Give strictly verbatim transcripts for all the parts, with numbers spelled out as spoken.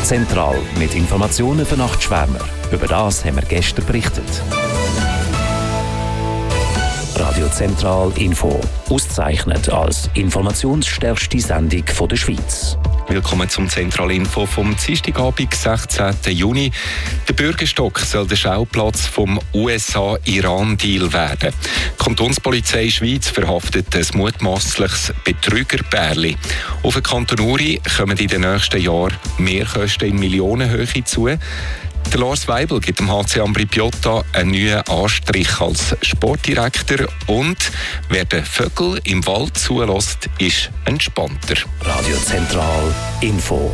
Zentral mit Informationen für Nachtschwärmer. Über das haben wir gestern berichtet. Radio Zentral Info. Ausgezeichnet als informationsstärkste Sendung von der Schweiz. Willkommen zum Zentralinfo vom Dienstagabend, sechzehnten Juni. Der Bürgerstock soll der Schauplatz vom U S A-Iran-Deal werden. Die Kantonspolizei Schweiz verhaftet ein mutmaßliches Betrügerpärli. Auf den Kanton Uri kommen in den nächsten Jahren Mehrkosten in Millionenhöhe zu. Der Lars Weibel gibt dem H C Ambri Piotta einen neuen Anstrich als Sportdirektor. Und wer den Vögel im Wald zulässt, ist entspannter. Radio Zentral Info.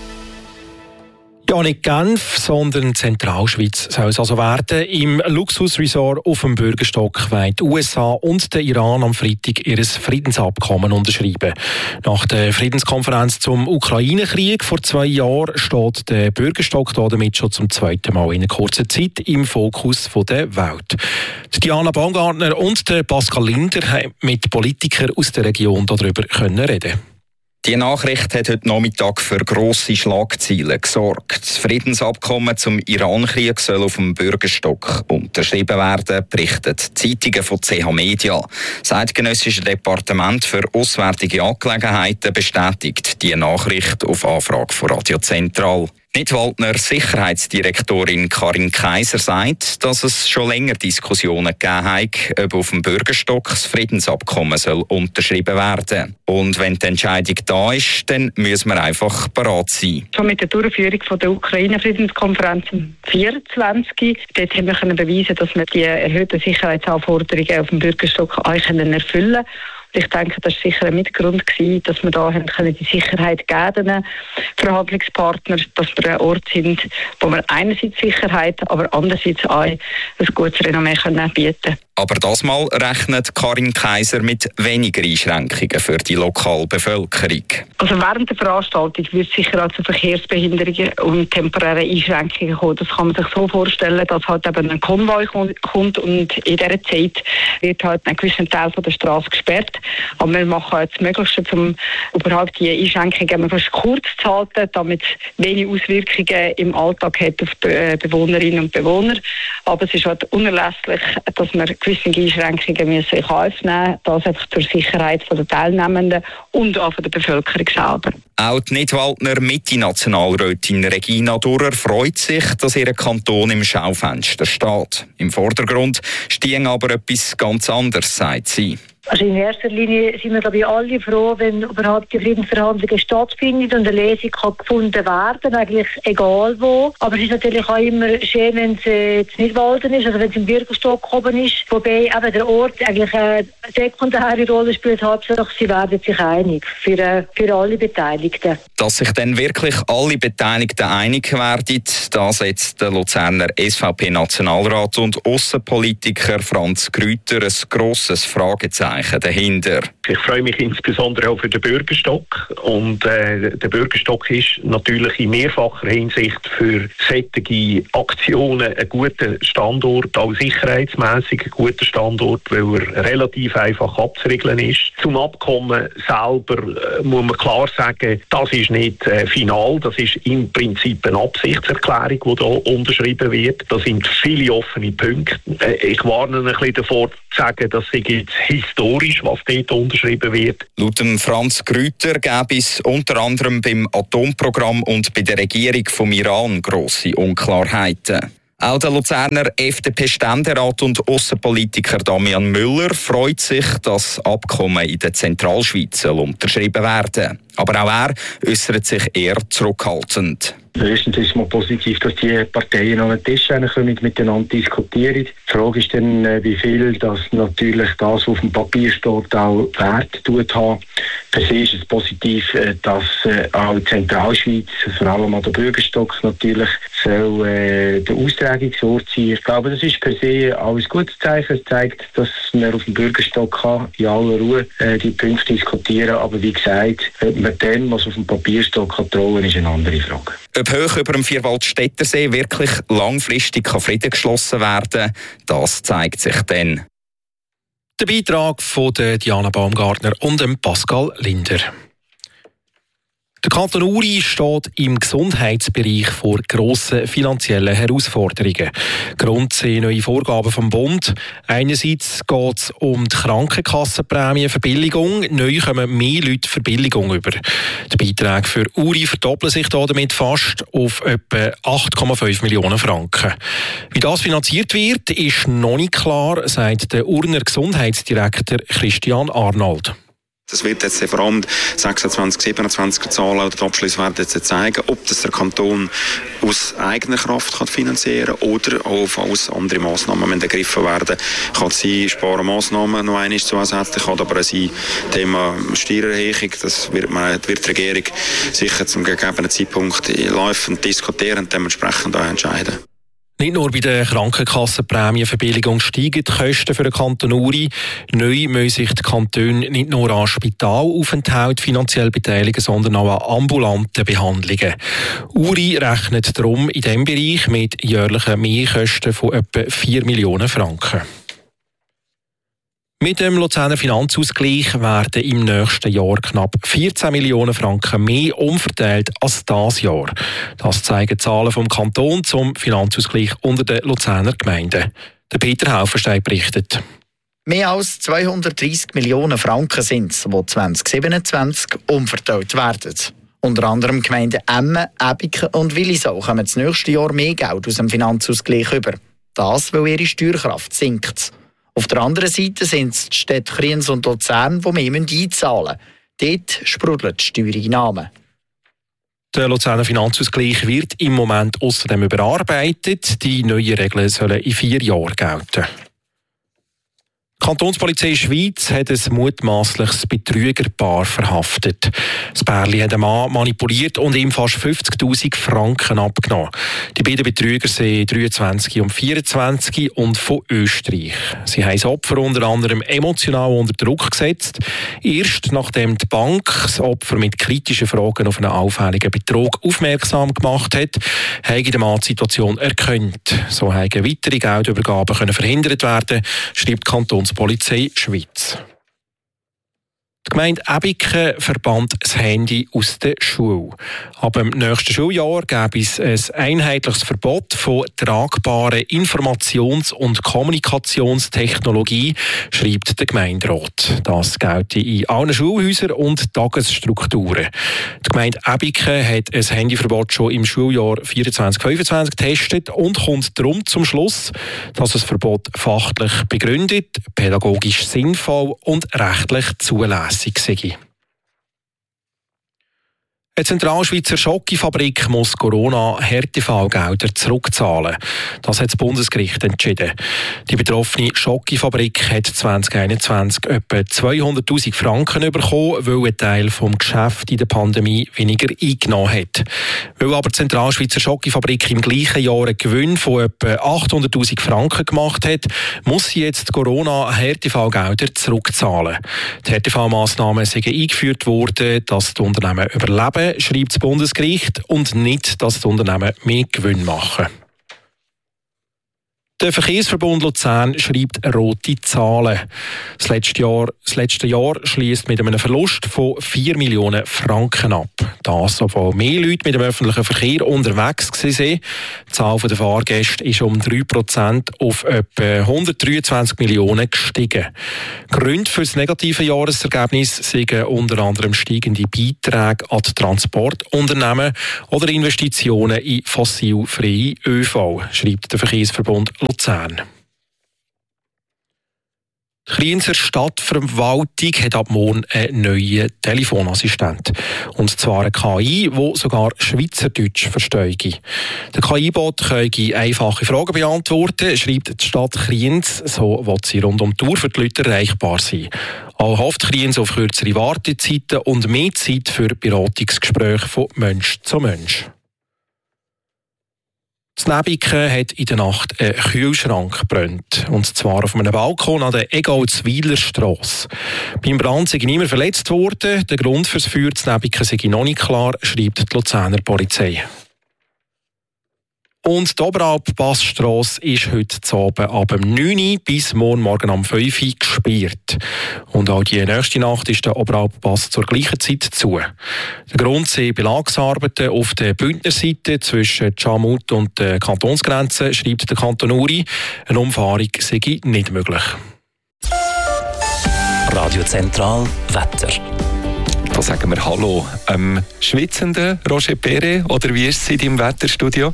Ja, nicht Genf, sondern Zentralschweiz soll es also werden. Im Luxusresort auf dem Bürgerstock wollen die U S A und der Iran am Freitag ihr Friedensabkommen unterschreiben. Nach der Friedenskonferenz zum Ukraine-Krieg vor zwei Jahren steht der Bürgerstock damit schon zum zweiten Mal in einer kurzen Zeit im Fokus der Welt. Die Diana Baumgartner und der Pascal Linder haben mit Politikern aus der Region darüber reden. Die Nachricht hat heute Nachmittag für grosse Schlagzeilen gesorgt. Das Friedensabkommen zum Iran-Krieg soll auf dem Bürgerstock unterschrieben werden, berichten Zeitungen von C H Media. Das Eidgenössische Departement für Auswärtige Angelegenheiten bestätigt die Nachricht auf Anfrage von Radio Zentral. Nidwaldner Sicherheitsdirektorin Karin Kaiser sagt, dass es schon länger Diskussionen gegeben hat, ob auf dem Bürgerstock das Friedensabkommen soll unterschrieben werden. Und wenn die Entscheidung da ist, dann müssen wir einfach bereit sein. Schon mit der Durchführung von der Ukraine-Friedenskonferenz im vierundzwanzig dort haben wir können beweisen, dass wir die erhöhten Sicherheitsanforderungen auf dem Bürgerstock erfüllen können. Ich denke, das war sicher ein Mitgrund, dass wir da die Sicherheit geben können, Verhandlungspartner, dass wir ein Ort sind, wo wir einerseits Sicherheit, aber andererseits auch ein gutes Renommee bieten können. Aber das Mal rechnet Karin Kaiser mit weniger Einschränkungen für die lokale Bevölkerung. Also während der Veranstaltung wird es sicher auch zu Verkehrsbehinderungen und temporären Einschränkungen kommen. Das kann man sich so vorstellen, dass halt eben ein Konvoi kommt und in dieser Zeit wird halt ein gewisser Teil von der Straße gesperrt. Aber wir machen jetzt das Möglichste, um überhaupt die Einschränkungen möglichst kurz zu halten, damit es wenig Auswirkungen im Alltag hat auf die Bewohnerinnen und Bewohner. Aber es ist halt unerlässlich, dass wir gewisse Einschränkungen müssen in Kauf nehmen, das einfach zur Sicherheit der Teilnehmenden und auch der Bevölkerung selber. Auch die Nidwaldner Mitte-Nationalrätin Regina Durrer freut sich, dass ihr Kanton im Schaufenster steht. Im Vordergrund steht aber etwas ganz anderes, sagt sie. Also in erster Linie sind wir, glaube ich, alle froh, wenn überhaupt die Friedensverhandlungen stattfinden und eine Lösung kann gefunden werden, eigentlich egal wo. Aber es ist natürlich auch immer schön, wenn es äh, nicht Walden ist, also wenn es im Bürgerstock oben ist. Wobei eben der Ort eigentlich eine sekundäre Rolle spielt, hauptsächlich sie werden sich einig für, äh, für alle Beteiligten. Dass sich dann wirklich alle Beteiligten einig werden, da setzt der Luzerner S V P-Nationalrat und Aussenpolitiker Franz Grüter ein grosses Fragezeichen dahinter. Ich freue mich insbesondere auch für den Bürgerstock. Und äh, der Bürgerstock ist natürlich in mehrfacher Hinsicht für solche Aktionen ein guter Standort, auch sicherheitsmässig ein guter Standort, weil er relativ einfach abzuregeln ist. Zum Abkommen selber äh, muss man klar sagen, das ist nicht äh, final, das ist im Prinzip eine Absichtserklärung, die da unterschrieben wird. Da sind viele offene Punkte. Äh, ich warne ein bisschen davor, zu sagen, das sei jetzt historisch, was dort unterschrieben wird. Laut dem Franz Grüter gäbe es unter anderem beim Atomprogramm und bei der Regierung vom Iran grosse Unklarheiten. Auch der Luzerner F D P-Ständerat und Aussenpolitiker Damian Müller freut sich, dass das Abkommen in der Zentralschweiz unterschrieben werden. Aber auch er äußert sich eher zurückhaltend. Erstens ist es mal positiv, dass die Parteien an den Tisch kommen, miteinander diskutieren. Die Frage ist dann, wie viel das natürlich das, was auf dem Papier steht, auch Wert tut haben. Per se ist es positiv, dass auch die Zentralschweiz, vor allem an der Bürgerstock natürlich, soll äh, der Austragungsort sein. Ich glaube, das ist per se auch ein gutes Zeichen. Es zeigt, dass man auf dem Bürgerstock kann, in aller Ruhe äh, die Punkte diskutieren. Aber wie gesagt, ob man dem, was auf dem Papier steht, kann trauen, ist eine andere Frage. Ob hoch über dem Vierwaldstättersee wirklich langfristig Frieden geschlossen werden kann, das zeigt sich dann. Der Beitrag von Diana Baumgartner und dem Pascal Linder. Der Kanton Uri steht im Gesundheitsbereich vor grossen finanziellen Herausforderungen. Grund sind neue Vorgaben vom Bund. Einerseits geht es um die Krankenkassenprämienverbilligung. Neu kommen mehr Leute Verbilligung über. Die Beiträge für Uri verdoppeln sich damit fast auf etwa acht Komma fünf Millionen Franken. Wie das finanziert wird, ist noch nicht klar, sagt der Urner Gesundheitsdirektor Christian Arnold. Das wird jetzt vor allem sechsundzwanzig, siebenundzwanzig Zahlen oder die Abschlüsse werden jetzt zeigen, ob das der Kanton aus eigener Kraft kann finanzieren kann oder auch aus anderen Massnahmen ergriffen werden. Kann sein, Sparmaßnahmen noch einmal zusätzlich, kann aber auch sein, Thema Steuererhöhung, das wird, man, wird die Regierung sicher zum gegebenen Zeitpunkt laufend diskutieren und dementsprechend auch entscheiden. Nicht nur bei der Krankenkassenprämienverbilligung steigen die Kosten für den Kanton Uri. Neu müssen sich die Kantone nicht nur an Spitalaufenthalt finanziell beteiligen, sondern auch an ambulanten Behandlungen. Uri rechnet darum in diesem Bereich mit jährlichen Mehrkosten von etwa vier Millionen Franken. Mit dem Luzerner Finanzausgleich werden im nächsten Jahr knapp vierzehn Millionen Franken mehr umverteilt als dieses Jahr. Das zeigen Zahlen vom Kanton zum Finanzausgleich unter den Luzerner Gemeinden. Der Peter Haufenstein berichtet. Mehr als zweihundertdreissig Millionen Franken sind es, die zwanzig siebenundzwanzig umverteilt werden. Unter anderem Gemeinden Emmen, Ebiken und Willisau kommen das nächste Jahr mehr Geld aus dem Finanzausgleich über. Das, weil ihre Steuerkraft sinkt. Auf der anderen Seite sind es die Städte Kriens und Luzern, die mehr einzahlen müssen. Dort sprudeln die Steuereinnahmen. Der Luzerner Finanzausgleich wird im Moment außerdem überarbeitet. Die neuen Regeln sollen in vier Jahren gelten. Die Kantonspolizei Schweiz hat ein mutmaßliches Betrügerpaar verhaftet. Das Pärchen hat einen Mann manipuliert und ihm fast fünfzigtausend Franken abgenommen. Die beiden Betrüger sind dreiundzwanzig und vierundzwanzig und von Österreich. Sie haben das Opfer unter anderem emotional unter Druck gesetzt. Erst nachdem die Bank das Opfer mit kritischen Fragen auf einen auffälligen Betrug aufmerksam gemacht hat, hat der Mann die Situation erkannt. So haben weitere Geldübergaben verhindert werden, schreibt die Kantonspolizei Schweiz. Die Gemeinde Ebiken verbannt das Handy aus der Schule. Ab dem nächsten Schuljahr gäbe es ein einheitliches Verbot von tragbaren Informations- und Kommunikationstechnologie, schreibt der Gemeinderat. Das gilt in allen Schulhäusern und Tagesstrukturen. Die Gemeinde Ebiken hat ein Handyverbot schon im Schuljahr vierundzwanzig fünfundzwanzig getestet und kommt darum zum Schluss, dass das Verbot fachlich begründet, pädagogisch sinnvoll und rechtlich zulässig sei. Eine Zentralschweizer Schokofabrik muss Corona-Härtefallgelder zurückzahlen. Das hat das Bundesgericht entschieden. Die betroffene Schokofabrik hat zwanzig einundzwanzig etwa zweihunderttausend Franken bekommen, weil ein Teil vom Geschäft in der Pandemie weniger eingenommen hat. Weil aber die Zentralschweizer Schokofabrik im gleichen Jahr einen Gewinn von etwa achthunderttausend Franken gemacht hat, muss sie jetzt Corona-Härtefallgelder zurückzahlen. Die Härtefallmassnahmen sind eingeführt worden, dass die Unternehmen überleben, schreibt das Bundesgericht, und nicht, dass die Unternehmen mehr Gewinn machen. Der Verkehrsverbund Luzern schreibt rote Zahlen. Das letzte Jahr, das letzte Jahr schliesst mit einem Verlust von vier Millionen Franken ab. Das, obwohl mehr Leute mit dem öffentlichen Verkehr unterwegs waren. Die Zahl der Fahrgäste ist um drei Prozent auf etwa hundertdreiundzwanzig Millionen gestiegen. Gründe für das negative Jahresergebnis sind unter anderem steigende Beiträge an die Transportunternehmen oder Investitionen in fossilfreie ÖV, schreibt der Verkehrsverbund Luzern. Die Krienzer Stadtverwaltung hat ab morgen einen neuen Telefonassistent. Und zwar eine K I, die sogar Schweizerdeutsch versteht. Der K I-Bot kann einfache Fragen beantworten, schreibt die Stadt Kriens, so will sie rund um die Uhr für die Leute erreichbar sein. Auch hofft Kriens auf kürzere Wartezeiten und mehr Zeit für Beratungsgespräche von Mensch zu Mensch. In Ebiken hat in der Nacht ein Kühlschrank gebrannt. Und zwar auf einem Balkon an der Egalswiler Strasse. Beim Brand sei niemand verletzt worden. Der Grund für das Feuer in Ebiken sei noch nicht klar, schreibt die Luzerner Polizei. Und die Oberalp-Passstrasse ist heute zu Abend ab dem neun Uhr bis morgen Morgen am fünf Uhr gesperrt. Und auch die nächste Nacht ist der Oberalp-Pass zur gleichen Zeit zu. Der Grund sind Belagsarbeiten auf der Bündnerseite zwischen Tschamut und der Kantonsgrenze, schreibt der Kanton Uri. Eine Umfahrung sei nicht möglich. Radio Zentral Wetter. Da sagen wir Hallo. Ähm, schwitzende Roger Perret, oder wie ist es in deinem Wetterstudio?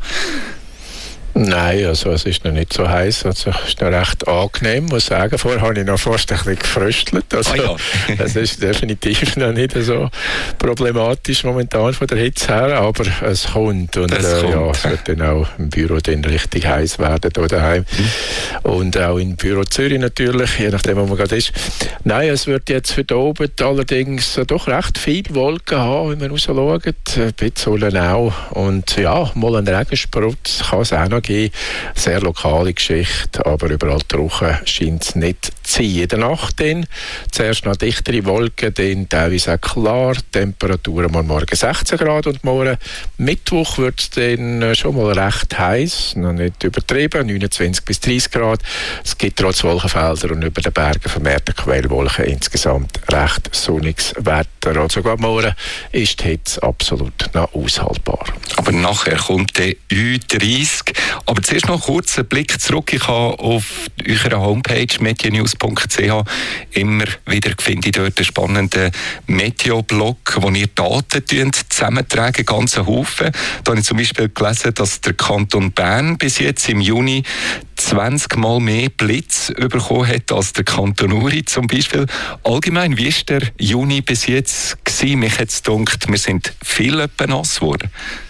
Nein, also es ist noch nicht so heiß, also es ist noch recht angenehm, muss ich sagen. Vorher habe ich noch fast ein bisschen gefröstelt, also ah, ja. Es ist definitiv noch nicht so problematisch momentan von der Hitze her, aber es kommt und das äh, kommt. ja, es wird dann auch im Büro dann richtig heiß werden hier daheim mhm. und auch im Büro Zürich natürlich, je nachdem wo man gerade ist. Nein, es wird jetzt für da oben allerdings doch recht viele Wolken haben, wenn man rausschaut, ein bisschen Sonne auch und ja, mal ein Regensprutz kann es auch noch geben. Sehr lokale Geschichte, aber überall trocken scheint es nicht zu sein. In der Nacht dann zuerst noch dichtere Wolken, dann teilweise auch klar, Temperaturen mal morgen sechzehn Grad und morgen Mittwoch wird es dann schon mal recht heiß, noch nicht übertrieben, neunundzwanzig bis dreißig Grad. Es gibt trotz Wolkenfelder und über den Bergen vermehrte Quellwolken, insgesamt recht sonniges Wetter. Also sogar morgen ist die Hitze absolut noch aushaltbar. Aber nachher kommt der Ü dreißig. Aber zuerst noch kurz einen Blick zurück. Ich habe auf eurer Homepage medianews punkt c h immer wieder finde ich dort einen spannenden Meteo-Blog, wo ihr Daten zusammentragen, ganzen Haufen. Da habe ich zum Beispiel gelesen, dass der Kanton Bern bis jetzt im Juni zwanzig Mal mehr Blitz bekommen hat als der Kanton Uri zum Beispiel. Allgemein, wie war der Juni bis jetzt gewesen? Mich hat es gedacht, wir sind viel nass geworden.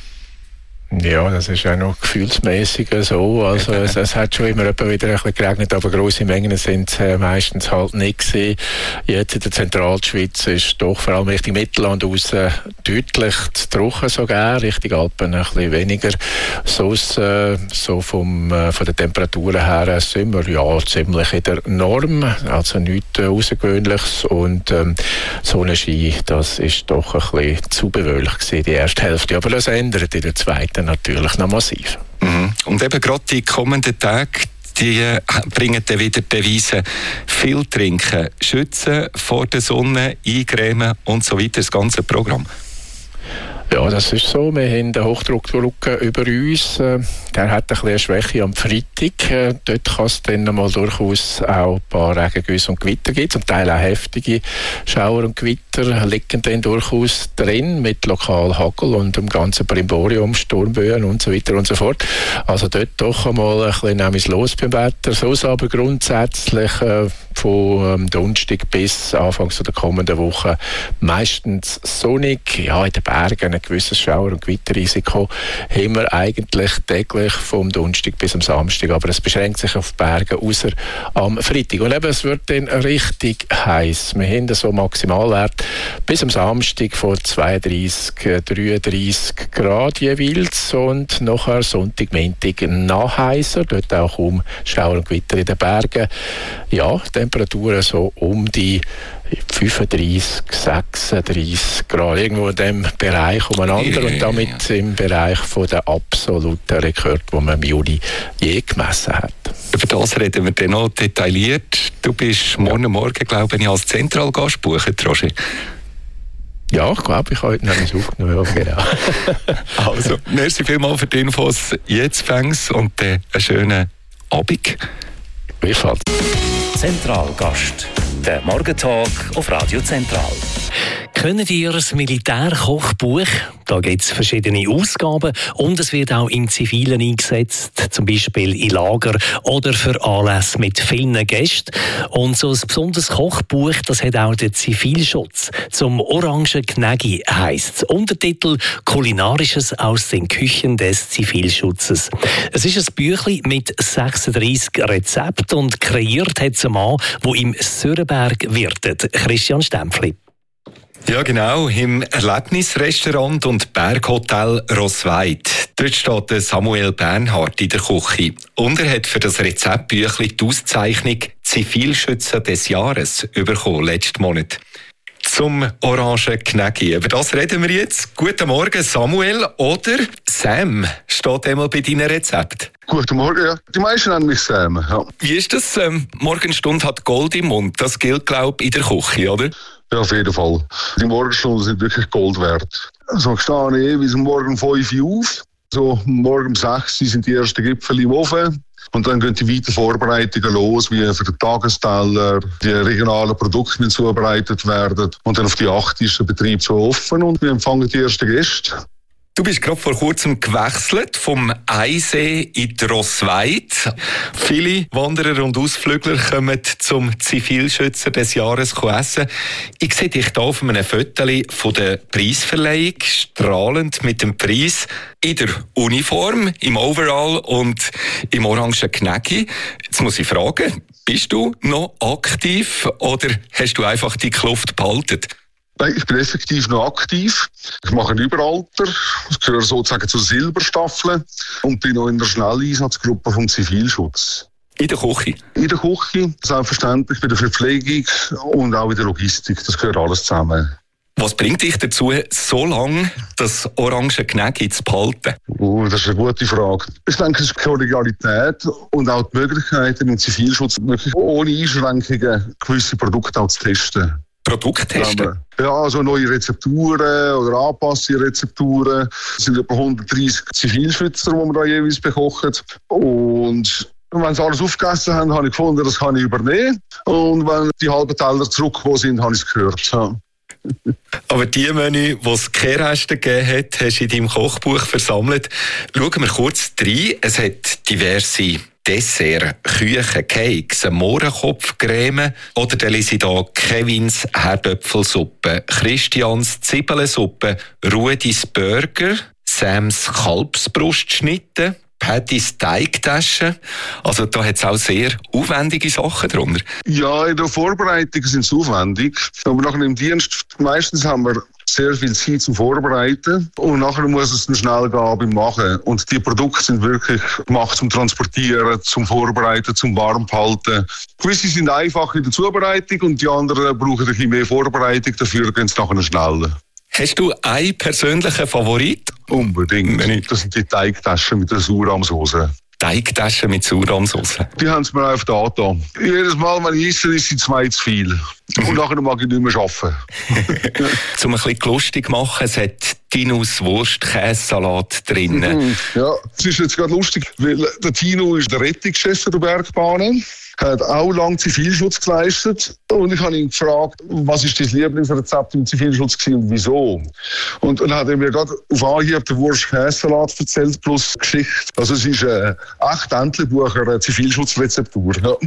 Ja, das ist auch noch gefühlsmäßig so. Also es, es hat schon immer wieder ein bisschen geregnet, aber grosse Mengen sind es äh, meistens halt nicht gewesen. Jetzt in der Zentralschweiz ist doch vor allem Richtung Mittelland raus äh, deutlich zu trocken sogar, Richtung Alpen ein bisschen weniger. Sonst, äh, so vom, äh, von den Temperaturen her sind wir ja ziemlich in der Norm, also nichts äh, Außergewöhnliches und ähm, Sonnenschein, das ist doch ein bisschen zu bewölkt gewesen, die erste Hälfte. Aber das ändert in der zweiten natürlich noch massiv. Mhm. Und eben gerade die kommenden Tage, die äh, bringen dann wieder die Devise viel trinken, schützen vor der Sonne, eingremen und so weiter, das ganze Programm. Ja, das ist so. Wir haben den Hochdruckdruck über uns. Der hat ein bisschen eine Schwäche am Freitag. Dort kann es dann mal durchaus auch ein paar Regengüsse und Gewitter geben. Zum Teil auch heftige Schauer und Gewitter liegen dann durchaus drin mit lokal Hagel und dem ganzen Brimborium, Sturmböen und so weiter und so fort. Also dort doch einmal ein bisschen nämlich los beim Wetter. So aber grundsätzlich äh, von ähm, Donnerstag bis Anfang der kommenden Woche meistens sonnig. Ja, in den Bergen ein gewisses Schauer- und Gewitterrisiko haben wir eigentlich täglich vom Donnerstag bis am Samstag, aber es beschränkt sich auf die Berge außer am Freitag. Und eben, es wird dann richtig heiß. Wir haben so Maximalwert bis am Samstag von zweiunddreißig, dreiunddreißig Grad jeweils und nachher Sonntag, Montag noch heißer, dort auch um Schauer und Gewitter in den Bergen. Ja, Temperaturen so um die fünfunddreißig, sechsunddreißig Grad, irgendwo in diesem Bereich umeinander und damit im Bereich von der absoluten Rekord, den man im Juli je gemessen hat. Über das reden wir dann noch detailliert. Du bist morgen ja. Morgen, glaube ich, als Zentralgast buchen, Roger. Ja, ich glaube, ich habe heute noch nicht aufgenommen. Genau. Also, merci vielmals für die Infos. Jetzt fängst und äh, einen schönen Abend. Gleichfalls. Zentralgast. Der Morgentalk auf Radio Zentral. Kennt ihr das Militärkochbuch? Da gibt es verschiedene Ausgaben und es wird auch im Zivilen eingesetzt, zum Beispiel in Lager oder für Anlässe mit vielen Gästen. Und so ein besonderes Kochbuch, das hat auch der Zivilschutz. Zum Orangen Gnägi heisst es. Untertitel «Kulinarisches aus den Küchen des Zivilschutzes». Es ist ein Büchlein mit sechsunddreißig Rezepten und kreiert hat es ein Mann, der im Sörenberg wirtet. Christian Stempfli. Ja, genau, im Erlebnisrestaurant und Berghotel Rossweid. Dort steht Samuel Bernhard in der Küche. Und er hat für das Rezeptbüchlein die Auszeichnung Zivilschützer des Jahres bekommen, letzten Monat. zum orangen Knäcki. Über das reden wir jetzt. Guten Morgen, Samuel oder Sam steht einmal bei deinem Rezept. Guten Morgen, ja. Die meisten nennen mich Sam. Ja. Wie ist das? Ähm, Morgenstunde hat Gold im Mund. Das gilt, glaube ich, in der Küche, oder? Ja, auf jeden Fall. Die Morgenstunden sind wirklich Gold wert. Also ich stehe jeweils morgen um fünf Uhr auf. So, morgen um sechs Uhr sind die ersten Gipfel im Ofen. Und dann gehen die weiteren Vorbereitungen los, wie für den Tagesteller, die regionalen Produkte müssen zubereitet werden. Und dann auf die acht ist der Betrieb so offen und wir empfangen die ersten Gäste. Du bist gerade vor kurzem gewechselt vom Eisee in die Rossweid. Viele Wanderer und Ausflügler kommen zum Zivilschützer des Jahres essen. Ich sehe dich hier auf einem Foto von der Preisverleihung, strahlend mit dem Preis in der Uniform, im Overall und im orangen Knäcki. Jetzt muss ich fragen, bist du noch aktiv oder hast du einfach die Kluft behalten? Nein, ich bin effektiv noch aktiv. Ich mache ein Überalter. Ich gehöre sozusagen zur Silberstaffel und bin noch in der Schnelleinsatzgruppe vom Zivilschutz. In der Küche? In der Küche, selbstverständlich, bei der Verpflegung und auch in der Logistik. Das gehört alles zusammen. Was bringt dich dazu, so lange das orange Knäcki zu behalten? Oh, das ist eine gute Frage. Ich denke, es ist die Kollegialität und auch die Möglichkeit, im Zivilschutz wirklich ohne Einschränkungen gewisse Produkte auch zu testen. Produkte testen? Ja, also neue Rezepturen oder anpassende Rezepturen. Es sind etwa hundertdreissig Zivilschützer, die wir da jeweils bekochen. Und wenn sie alles aufgegessen haben, habe ich gefunden, das kann ich übernehmen. Und wenn die halben Teller zurückgekommen sind, habe ich es gehört. Ja. Aber die Menü, die es keine Reste gegeben hat, hast du in deinem Kochbuch versammelt. Schauen wir kurz rein. Es hat diverse Dessert, Küchen, Cakes, Mohrenkopfcreme oder dann lese ich da Kevins Herdöpfelsuppe, Christians Zwiebelsuppe, Rudis Burger, Sams Kalbsbrustschnitte, Pattys Teigtaschen. Also da hat es auch sehr aufwendige Sachen drunter. Ja, in der Vorbereitung sind es aufwendig. Aber nachher im Dienst, meistens haben wir sehr viel Zeit zum Vorbereiten und nachher muss es dann schnell gehen beim Machen. Und die Produkte sind wirklich gemacht zum Transportieren, zum Vorbereiten, zum Warmhalten. Gewisse sind einfach in der Zubereitung und die anderen brauchen ein bisschen mehr Vorbereitung, dafür gehen es nachher schnell. Hast du einen persönlichen Favorit? Unbedingt. Das sind die Teigtaschen mit der Sauerrahmsauce. Teigtaschen mit Sauerrahmsauce? Die haben es mir einfach da getan. Jedes Mal, wenn ich esse, ist sie zwei zu viel. Und nachher mag ich nicht mehr arbeiten. Zum ein bisschen lustig machen, es hat Tinos Wurst-Käsesalat drin. Ja, es ist jetzt gerade lustig, weil der Tino ist der Rettungschef der Bergbahnen. Er hat auch lange Zivilschutz geleistet. Und ich habe ihn gefragt, was ist dein Lieblingsrezept im Zivilschutz gewesen und wieso? Und dann hat er mir gerade auf Anhieb den Wurst-Käsesalat erzählt, plus Geschichte. Also es ist ein echt Entlebucher, eine Zivilschutzrezeptur. Ja.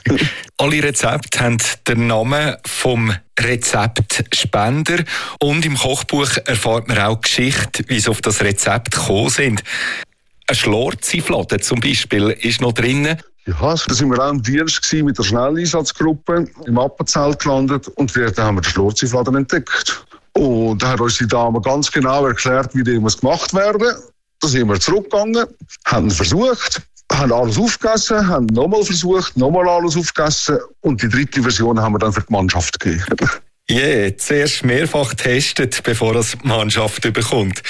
Alle Rezepte haben den Namen vom Rezeptspender. Und im Kochbuch erfahrt man auch die Geschichte, wie sie auf das Rezept gekommen sind. Eine Schlorzi-Flade zum Beispiel ist noch drin. Ja, da waren wir auch im Dienst mit der Schnelleinsatzgruppe im Appenzelt gelandet und dort haben wir den Schlorzi-Fladen entdeckt. Und da hat uns die Dame ganz genau erklärt, wie die muss gemacht werden. Da sind wir zurückgegangen, haben versucht, haben alles aufgegessen, haben nochmal versucht, nochmal alles aufgegessen und die dritte Version haben wir dann für die Mannschaft gegeben. Ja, yeah, zuerst mehrfach getestet, bevor das die Mannschaft bekommt.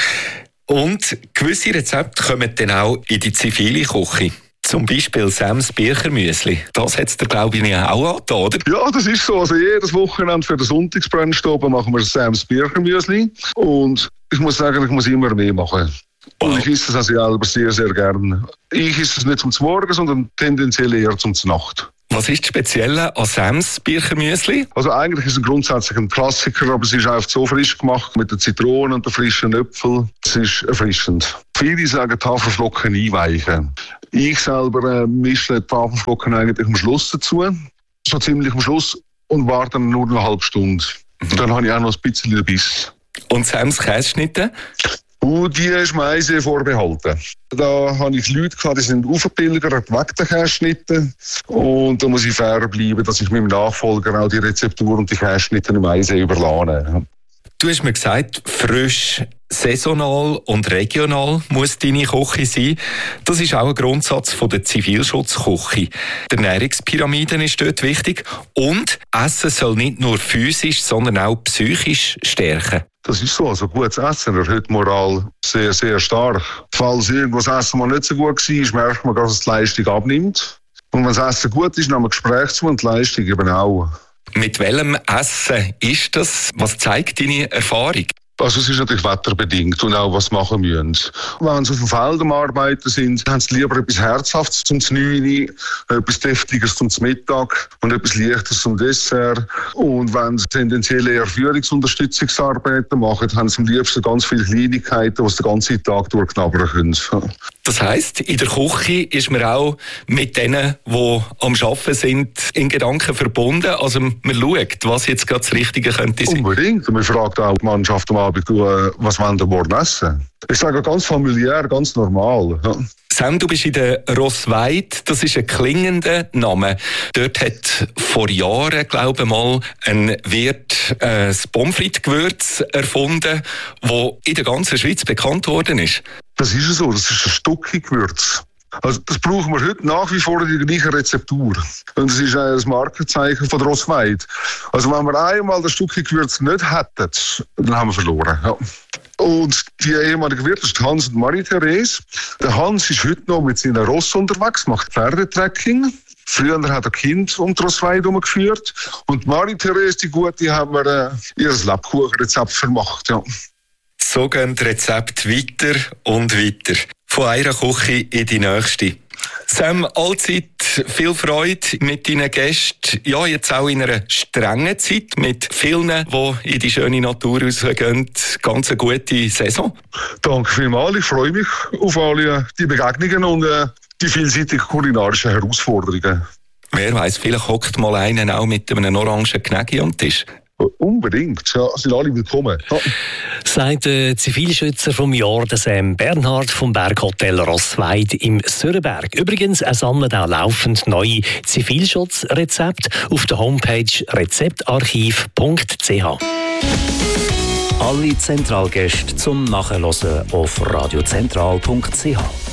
Und gewisse Rezepte kommen dann auch in die zivile Küche. Zum Beispiel Sams Birchermüsli. Das hat es dir, glaube ich, auch angetan, oder? Ja, das ist so. Also jedes Wochenende für den Sonntagsbrennstoben machen wir Sams Birchermüsli. Und ich muss sagen, ich muss immer mehr machen. Wow. Und ich esse das selber sehr, sehr gerne. Ich esse es nicht zum Morgen, sondern tendenziell eher zum Nacht. Was ist das Spezielle an Sams Birchermüsli? Also eigentlich ist es grundsätzlich ein Klassiker, aber es ist einfach so frisch gemacht mit den Zitronen und den frischen Äpfeln. Es ist erfrischend. Viele sagen Haferflocken einweichen. Ich selber äh, mische die Haferflocken eigentlich am Schluss dazu, so ziemlich am Schluss, und warte dann nur eine halbe Stunde. Mhm. Dann habe ich auch noch ein bisschen Biss. Und Sams Käseschnitte? Und die ist mir auch sehr vorbehalten. Da habe ich Leute gehabt, die sind aufgepilgert, weg den Käseschnitten. Und da muss ich fair bleiben, dass ich meinem Nachfolger auch die Rezeptur und die Käseschnitten im Eisen überlasse. Du hast mir gesagt, frisch Saisonal und regional muss deine Küche sein. Das ist auch ein Grundsatz von der Zivilschutzküche. Die Ernährungspyramide ist dort wichtig und Essen soll nicht nur physisch, sondern auch psychisch stärken. Das ist so, also gutes Essen erhöht die Moral sehr, sehr stark. Falls irgendwas Essen mal nicht so gut war, merkt man, dass es die Leistung abnimmt. Und wenn das Essen gut ist, nehmen wir Gespräch zu und die Leistung eben auch. Mit welchem Essen ist das? Was zeigt deine Erfahrung? Also es ist natürlich wetterbedingt und auch was machen müssen. Wenn sie auf dem Feld am Arbeiten sind, haben sie lieber etwas Herzhaftes zum neun, etwas Deftiges zum Mittag und etwas Leichtes zum Dessert. Und wenn sie tendenziell eher Führungsunterstützungsarbeiten machen, haben sie am liebsten ganz viele Kleinigkeiten, die sie den ganzen Tag durchknabbern können. Das heisst, in der Küche ist man auch mit denen, die am Arbeiten sind, in Gedanken verbunden. Also man schaut, was jetzt gerade das Richtige könnte sein. Unbedingt. Und man fragt auch die Mannschaft am Abend, was wollen wir morgen essen? Ich sage ganz familiär, ganz normal. Ja. Sam, du bist in der Rossweid, das ist ein klingender Name. Dort hat vor Jahren, glaube ich mal, ein Wirt äh, das Pommes frites-Gewürz erfunden, das in der ganzen Schweiz bekannt worden ist. Das ist so, das ist ein Stucki-Gewürz. Also das brauchen wir heute nach wie vor in der gleichen Rezeptur. Und das ist ein Markenzeichen von der Rossweid. Also wenn wir einmal das Stucki-Gewürz nicht hätten, dann haben wir verloren. Ja. Und die ehemaligen Wirte sind Hans und Marie-Therese. Der Hans ist heute noch mit seinen Ross unterwegs, macht Pferdetrekking. Früher hat er Kind um die Rossweid herumgeführt. Und Marie-Therese, die Gute, haben wir äh, ihr Lebkuchenrezept vermacht. Ja. So gehen die Rezepte weiter und weiter. Von einer Küche in die nächste. Sam, allzeit viel Freude mit deinen Gästen. Ja, jetzt auch in einer strengen Zeit mit vielen, die in die schöne Natur rausgehen. Ganz eine gute Saison. Danke vielmals. Ich freue mich auf alle die Begegnungen und äh, die vielseitigen kulinarischen Herausforderungen. Wer weiss, vielleicht hockt mal einen auch mit einem orangen Knägi am Tisch. Unbedingt, ja, sind alle willkommen. Ja. Sagt der Zivilschützer vom Jahr, der Sam Bernhard vom Berghotel Rossweid im Sörenberg. Übrigens, er sammelt auch laufend neue Zivilschutzrezepte auf der Homepage rezeptarchiv punkt c h. Alle Zentralgäste zum Nachhören auf radiozentral punkt c h.